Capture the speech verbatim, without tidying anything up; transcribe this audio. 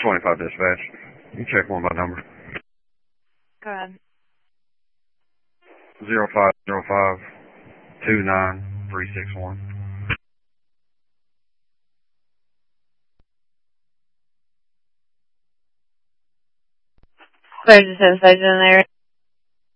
twenty-five dispatch. You check one by number. Go ahead. Zero five zero five two nine three six one. There's a sensation in there.